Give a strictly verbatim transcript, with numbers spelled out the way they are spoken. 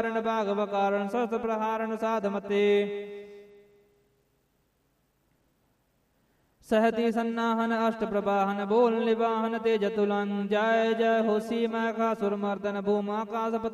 भागव कारण सहस्र प्रहारण साधमते सहती सन्नाहन अष्ट प्रवाहन बोल निवाहन तेज तुलन जय जय होसी मैं का सुरमर्दन भूमाकाश